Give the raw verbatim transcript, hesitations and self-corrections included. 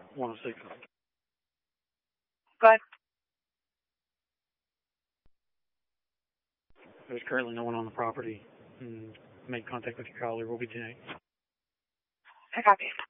one oh six. Go ahead. There's currently no one on the property. And make contact with your colleague. We'll be tonight. I copy.